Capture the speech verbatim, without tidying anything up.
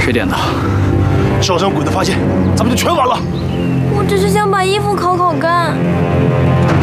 缺点的， 烧伤鬼子发现，咱们就全完了。 我只是想把衣服烤烤干。